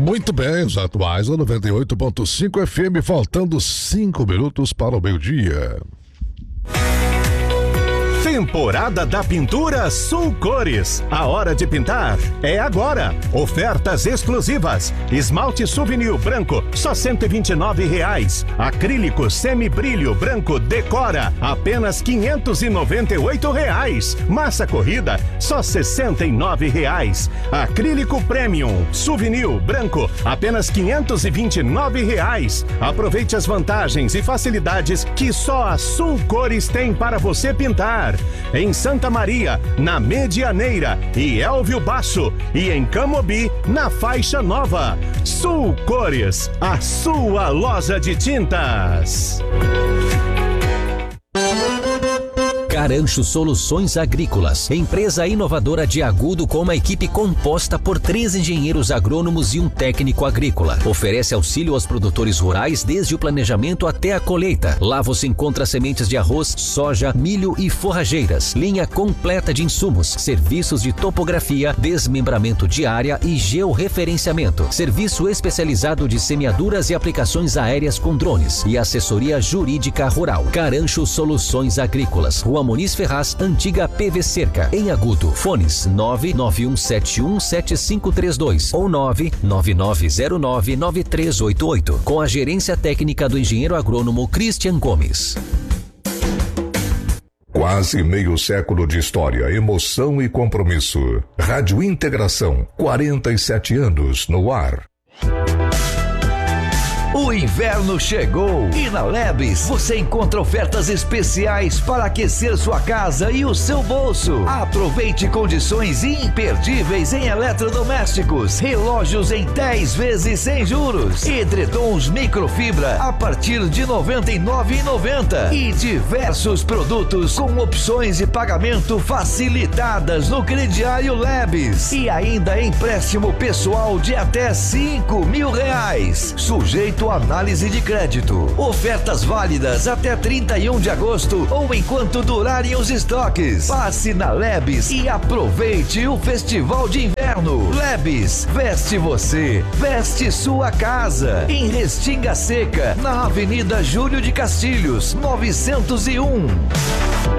Muito bem, os atuais a 98.5 FM, faltando 5 minutos para o meio-dia. Temporada da Pintura Sul Cores. A hora de pintar é agora. Ofertas exclusivas. Esmalte Souvenir branco, só R$ 129,00. Acrílico semibrilho branco Decora, apenas R$ 598,00. Massa corrida, só R$ 69,00. Acrílico Premium Souvenir branco, apenas R$ 529,00. Aproveite as vantagens e facilidades que só a Sul Cores tem para você pintar. Em Santa Maria, na Medianeira e Elvio Basso, e em Camobi, na Faixa Nova. Sul Cores, a sua loja de tintas. Carancho Soluções Agrícolas, empresa inovadora de Agudo com uma equipe composta por 3 engenheiros agrônomos e um técnico agrícola. Oferece auxílio aos produtores rurais desde o planejamento até a colheita. Lá você encontra sementes de arroz, soja, milho e forrageiras, linha completa de insumos, serviços de topografia, desmembramento de área e georreferenciamento, serviço especializado de semeaduras e aplicações aéreas com drones e assessoria jurídica rural. Carancho Soluções Agrícolas, Rua Muniz Ferraz, antiga PV Cerca, em Agudo. Fones 991717532 ou 999099388, com a gerência técnica do engenheiro agrônomo Christian Gomes. Quase meio século de história, emoção e compromisso. Rádio Integração, 47 anos no ar. O inverno chegou e na Lebes você encontra ofertas especiais para aquecer sua casa e o seu bolso. Aproveite condições imperdíveis em eletrodomésticos, relógios em 10 vezes sem juros, edredons microfibra a partir de R$ 99,90 e diversos produtos com opções de pagamento facilitadas no crediário Lebes e ainda empréstimo pessoal de até R$5.000, sujeito a análise de crédito. Ofertas válidas até 31 de agosto ou enquanto durarem os estoques. Passe na Lebes e aproveite o festival de inverno. Lebes, veste você, veste sua casa. Em Restinga Seca, na Avenida Júlio de Castilhos, 901.